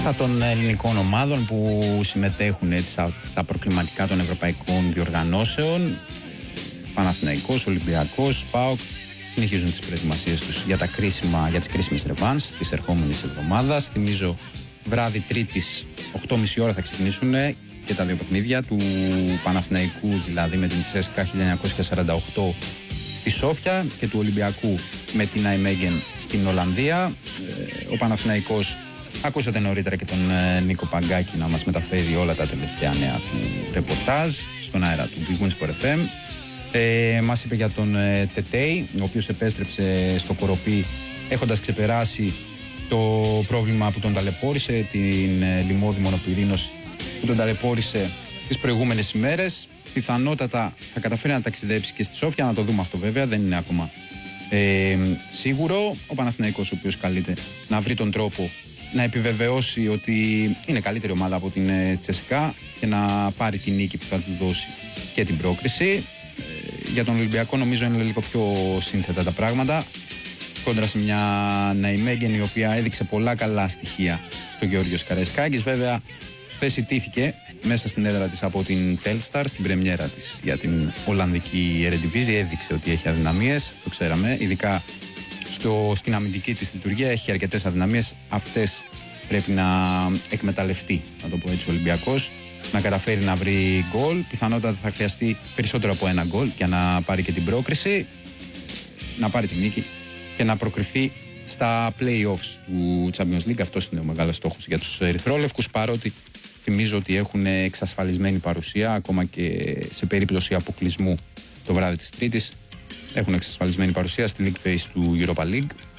των ελληνικών ομάδων που συμμετέχουν έτσι στα προκριματικά των ευρωπαϊκών διοργανώσεων. Παναθηναϊκός, Ολυμπιακός, ΠΑΟΚ συνεχίζουν τις προετοιμασίες τους για τις κρίσιμες ρεβάνς της ερχόμενης εβδομάδας. Θυμίζω βράδυ Τρίτης 8.30 ώρα θα ξεκινήσουν και τα δύο παιχνίδια του Παναθηναϊκού, δηλαδή με την CSKA 1948 στη Σόφια, και του Ολυμπιακού με την Nijmegen στην Ολλανδία. Ο Παναθηναϊκός, ακούσατε νωρίτερα και τον Νίκο Παγκάκη να μας μεταφέρει όλα τα τελευταία νέα του ρεπορτάζ στον αέρα του Big Win Sport FM. Μας είπε για τον Τετέι, ο οποίος επέστρεψε στο Κοροπή έχοντας ξεπεράσει το πρόβλημα που τον ταλαιπώρησε, την λιμώδη μονοπυρήνωση που τον ταλαιπώρησε τις προηγούμενες ημέρες. Πιθανότατα θα καταφέρει να ταξιδέψει και στη Σόφια, να το δούμε αυτό βέβαια, δεν είναι ακόμα σίγουρο. Ο Παναθηναϊκός, ο οποίος καλείται να βρει τον τρόπο να επιβεβαιώσει ότι είναι καλύτερη ομάδα από την CSKA και να πάρει την νίκη που θα του δώσει και την πρόκριση. Για τον Ολυμπιακό νομίζω είναι λίγο πιο σύνθετα τα πράγματα, κόντρα σε μια Nijmegen η οποία έδειξε πολλά καλά στοιχεία στο Γεώργιος Καραϊσκάκης. Βέβαια, χθες ητήθηκε μέσα στην έδρα της από την Telstar στην πρεμιέρα της για την Ολλανδική Eredivisie. Έδειξε ότι έχει αδυναμίες, το ξέραμε, ειδικά στην αμυντική της λειτουργία έχει αρκετές αδυναμίες. Αυτές πρέπει να εκμεταλλευτεί, να το πω έτσι, ο Ολυμπιακός, να καταφέρει να βρει γκολ. Πιθανότατα θα χρειαστεί περισσότερο από ένα γκολ για να πάρει και την πρόκριση, να πάρει την νίκη και να προκριθεί στα play-offs του Champions League. Αυτός είναι ο μεγάλος στόχος για τους ερυθρόλευκους, παρότι θυμίζω ότι έχουν εξασφαλισμένη παρουσία ακόμα και σε περίπτωση αποκλεισμού το βράδυ της Τρίτης. Έχουν εξασφαλισμένη παρουσία στη League Phase του Europa League.